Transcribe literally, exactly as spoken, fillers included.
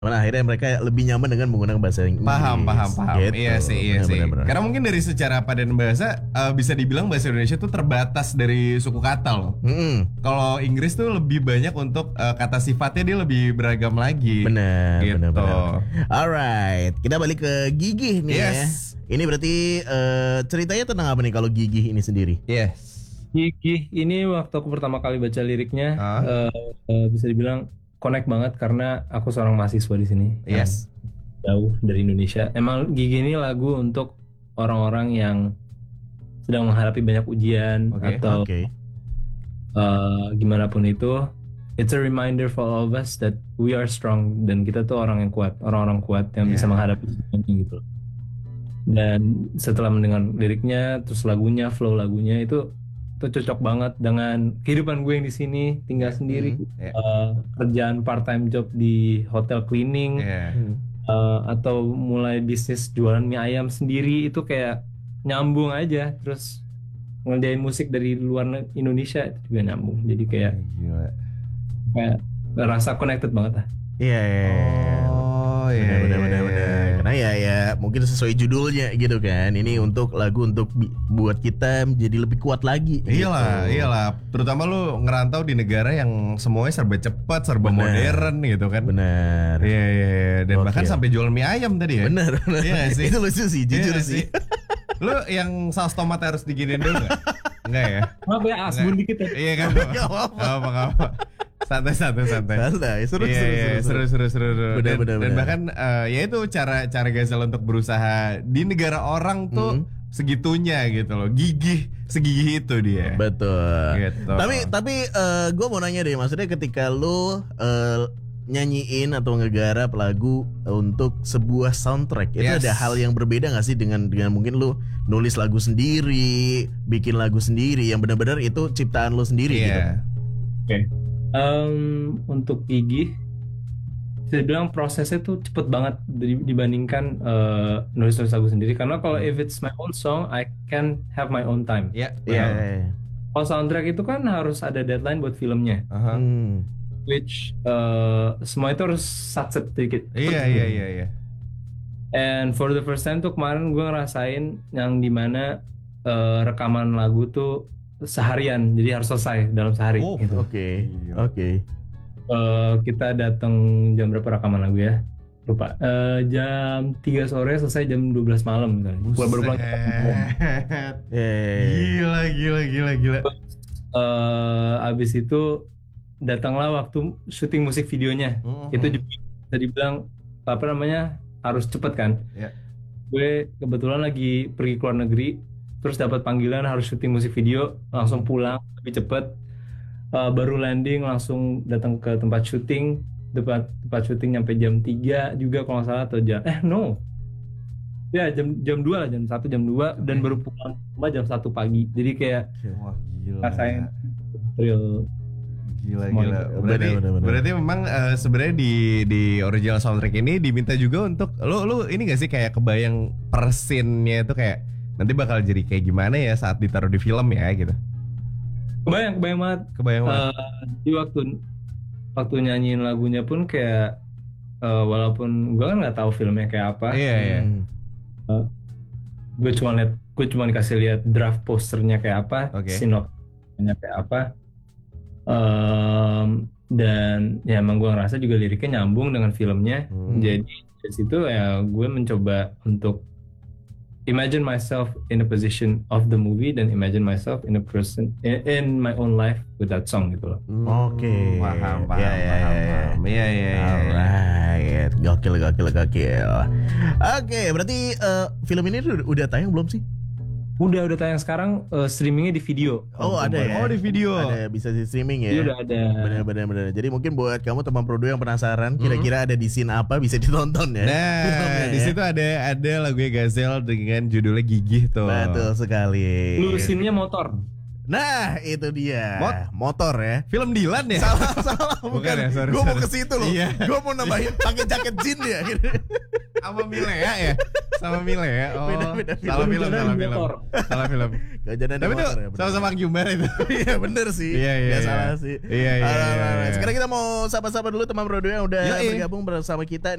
Nah, akhirnya mereka lebih nyaman dengan menggunakan bahasa Inggris. Paham, paham, paham. Gitu. Iya sih, iya bener, sih. bener, bener. Karena mungkin dari secara padan bahasa uh, bisa dibilang bahasa Indonesia tuh terbatas dari suku kata loh. Mm-mm. Kalau Inggris tuh lebih banyak untuk uh, kata sifatnya dia lebih beragam lagi. Benar, gitu. benar, benar. Alright, kita balik ke Gigih nih Yes. ya. Ini berarti uh, ceritanya tentang apa nih kalau Gigih ini sendiri? Yes. Gigih ini waktu aku pertama kali baca liriknya Hah? eh, eh, bisa dibilang connect banget karena aku seorang mahasiswa di sini. Yes. Jauh dari Indonesia. Emang Gigih ini lagu untuk orang-orang yang sedang menghadapi banyak ujian Oke, atau Oke. eh, gimana pun itu. It's a reminder for all of us that we are strong dan kita tuh orang yang kuat, orang-orang kuat yang bisa Yeah. menghadapi semuanya gitu. Dan setelah mendengar liriknya, terus lagunya, flow lagunya itu itu cocok banget dengan kehidupan gue yang di sini tinggal sendiri, Ya. eh, kerjaan part time job di hotel cleaning, Ya. eh, atau mulai bisnis jualan mie ayam sendiri itu kayak nyambung aja. Terus ngerjain musik dari luar ne- Indonesia itu juga nyambung. Jadi kayak Gila. kayak rasa connected banget lah. Iya, iya, iya. Oh, iya, Benar, benar, iya, benar, iya. benar. Karena ya, ya mungkin sesuai judulnya gitu kan. Ini untuk lagu untuk bi- buat kita menjadi lebih kuat lagi. Iyalah, gitu. iyalah. Terutama lu ngerantau di negara yang semuanya serba cepat, serba Benar. modern gitu kan. Benar. Iya, iya, iya. Dan Oke. bahkan sampai jual mie ayam tadi ya. Benar, benar. Iya nggak sih? Itu lucu sih, jujur Iya sih. Lu yang saus tomat harus diginiin dulu nggak? Enggak ya? Maaf ya, asbun dikit ya. Iya kan? Nggak apa-apa. Nggak apa, nggak apa. Santai, santai, santai. Santai, seru, Iya, seru, iya, seru, seru, seru, seru, seru. Benar, Dan, benar, dan benar. bahkan eh, ya itu cara cara Gazel untuk berusaha di negara orang tuh Hmm. segitunya gitu loh, gigih, segigih itu dia. Betul. Gitu. Tapi tapi gue mau nanya deh, maksudnya ketika lu eh, nyanyiin atau ngegarap lagu untuk sebuah soundtrack, itu Yes. ada hal yang berbeda gak sih dengan dengan mungkin lu nulis lagu sendiri, bikin lagu sendiri yang benar-benar itu ciptaan lu sendiri Iya. gitu. Oke. Em, untuk Gigih, saya bilang prosesnya tuh cepet banget di- dibandingkan eh, nulis-nulis lagu sendiri. Karena kalau if it's my own song, I can have my own time. Iya. Iya. benar. Kalau soundtrack itu kan harus ada deadline buat filmnya, Aha. Hmm. which eh, semua itu harus satset dikit. Iya, iya, iya, iya. And for the first time tuh kemarin gue ngerasain yang dimana eh, rekaman lagu tuh seharian, jadi harus selesai dalam sehari. Oh, gitu. Oke. Gila. Oke. Eh, kita datang jam berapa rekaman lagu ya? Lupa. Eh, jam tiga sore selesai jam dua belas malam misalnya. Pulang baru pulang. Buset. Eh. Gila, gila, gila, gila. Eh, abis itu datanglah waktu syuting musik videonya. Mhm. Itu juga bisa dibilang apa namanya harus cepet kan? Ya. Gue kebetulan lagi pergi ke luar negeri, terus dapat panggilan harus syuting musik video, langsung pulang lebih cepet. Eh, baru landing langsung datang ke tempat syuting, tempat tempat syuting nyampe jam tiga juga kalau nggak salah atau jam eh no ya jam jam dua lah, jam satu jam dua dan baru pulang rumah jam satu pagi. Jadi kayak Wah, gila. rasain real. Gila, Semua gila. itu. Berarti, Bener, bener, bener. berarti memang eh, sebenarnya di di original soundtrack ini diminta juga untuk lu lu ini gak sih kayak kebayang persinnya itu kayak nanti bakal jadi kayak gimana ya saat ditaruh di film ya gitu. Kebayang, kebayang banget. Kebayang banget. Eh, di waktu waktu nyanyiin lagunya pun kayak eh, walaupun gue kan nggak tahu filmnya kayak apa, Iya, iya. Hmm. gue cuma lihat gue cuma dikasih lihat draft posternya kayak apa, Oke. sinopsisnya kayak apa. Em, dan ya emang gue ngerasa juga liriknya nyambung dengan filmnya. Hmm. Jadi dari situ ya gue mencoba untuk imagine myself in a position of the movie dan imagine myself in a person in, in my own life with that song gitu loh. Oke. Paham, paham, Ya, ya, paham, ya. paham. Iya, iya, iya. Alright, gokil, gokil, gokil. Oke, berarti eh, film ini udah, udah tayang belum sih? Udah udah tayang sekarang, eh, streamingnya di video. Oh, ada ya? Oh, di video. Ada, bisa di streaming ya? Iya udah ada. Bener, bener, bener. Jadi mungkin buat kamu teman Prodo yang penasaran, Hmm. kira-kira ada di scene apa bisa ditonton ya? Nah, Filmnya di ya. situ ada ada lagunya Gazel dengan judulnya Gigih tuh. Betul sekali. Lusinnya motor. Nah, itu dia. Mot- Motor ya. Film Dilan ya? Salah, salah, Bukan bukan. ya, sorry, Gue mau sorry. ke situ loh. Iya. Gue mau nambahin pakai jaket jean ya. Sama Milea ya? sama Mile ya. Oh, Beda-beda salah film, Kehujanan salah film. motor. Salah film. Kehujanan di Tapi tuh motor ya, bener. sama-sama Kang Jumbar itu. Iya bener sih. Iya, iya, Nggak iya. salah sih. Iya, iya, Alah, iya, alah, alah. iya. Sekarang kita mau sapa-sapa dulu teman Brodo yang udah Yoi. bergabung bersama kita